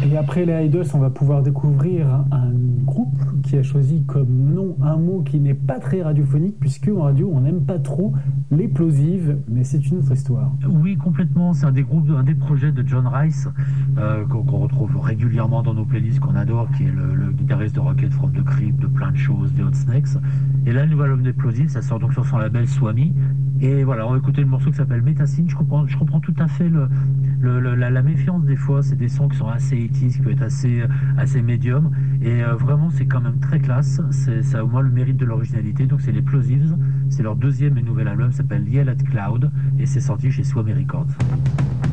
Et après les Idols, on va pouvoir découvrir un groupe qui a choisi comme nom un mot qui n'est pas très radiophonique, puisque en radio, on n'aime pas trop les plosives, mais c'est une autre histoire. Oui, complètement. C'est un des groupes, un des projets de John Rice qu'on retrouve régulièrement dans nos playlists qu'on adore, qui est le guitariste de Rocket from the Crypt, de plein de choses, des Hot Snakes. Et là, le nouvel album d'Explosive, ça sort donc sur son label Swami. Et voilà, on va écouter le morceau qui s'appelle Metacine. Je comprends tout à fait la méfiance des fois. C'est des sons qui sont assez 80s, qui peuvent être assez médium. Et vraiment, c'est quand même très classe. Ça a au moins le mérite de l'originalité. Donc, c'est les Plosives. C'est leur deuxième et nouvel album, ça s'appelle Yell at Cloud. Et c'est sorti chez Swami Records.